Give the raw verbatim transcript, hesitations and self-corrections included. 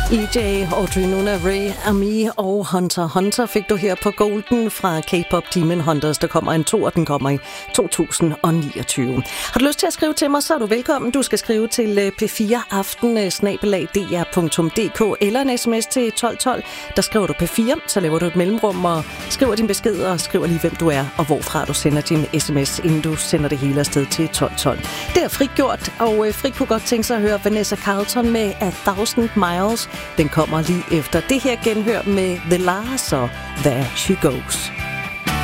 E J, Audrey Nuna, Ray, Ami og Hunter Hunter fik du her på Golden fra K-pop Demon Hunters. Der kommer en to, og den kommer i to tusind niogtyve. Har du lyst til at skrive til mig, så er du velkommen. Du skal skrive til P fire aften bindestreg d r punktum d k eller en sms til tolv tolv. Der skriver du P fire, så laver du et mellemrum og skriver din besked og skriver lige, hvem du er og hvorfra du sender din sms, inden du sender det hele afsted til tolv tolv. Det er frigjort, og Fri kunne godt tænke sig at høre Vanessa Carlton med A Thousand Miles. Den kommer lige efter det her genhør med The Lars og There She Goes.